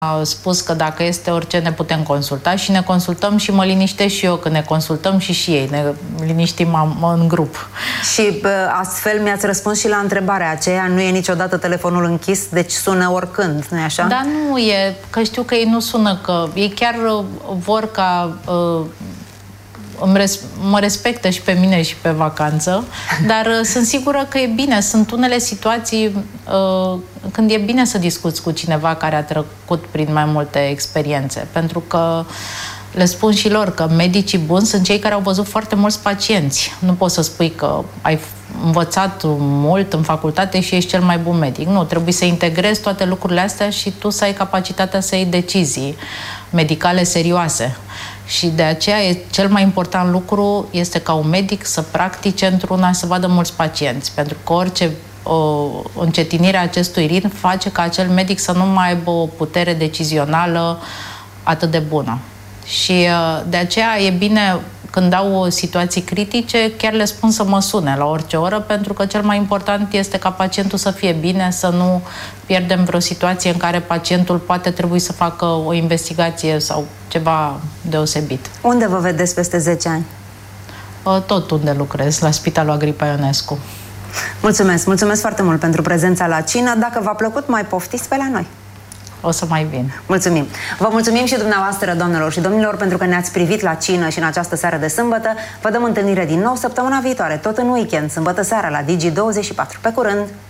A spus că dacă este orice ne putem consulta și ne consultăm și mă liniștesc și eu când ne consultăm și ei, ne liniștim în grup. Și astfel mi-ați răspuns și la întrebarea aceea, nu e niciodată telefonul închis, deci sună oricând, nu-i așa? Da, nu e, că știu că ei nu sună, că ei chiar vor ca... mă respectă și pe mine și pe vacanță, dar sunt sigură că e bine. Sunt unele situații când e bine să discuți cu cineva care a trecut prin mai multe experiențe, pentru că le spun și lor că medicii buni sunt cei care au văzut foarte mulți pacienți. Nu poți să spui că ai învățat mult în facultate și ești cel mai bun medic. Nu, trebuie să integrezi toate lucrurile astea și tu să ai capacitatea să iei decizii medicale serioase. Și de aceea cel mai important lucru este ca un medic să practice într-una, să vadă mulți pacienți. Pentru că orice încetinire a acestui ritm face ca acel medic să nu mai aibă o putere decizională atât de bună. Și de aceea e bine, când au situații critice, chiar le spun să mă sune la orice oră, pentru că cel mai important este ca pacientul să fie bine, să nu pierdem vreo situație în care pacientul poate trebui să facă o investigație sau ceva deosebit. Unde vă vedeți peste 10 ani? Tot unde lucrez, la Spitalul Agripa Ionescu. Mulțumesc! Mulțumesc foarte mult pentru prezența la cină. Dacă v-a plăcut, mai poftiți pe la noi. O să mai vin. Mulțumim! Vă mulțumim și dumneavoastră, doamnelor și domnilor, pentru că ne-ați privit la cină și în această seară de sâmbătă. Vă dăm întâlnire din nou săptămâna viitoare, tot în weekend, sâmbătă seara la Digi24. Pe curând!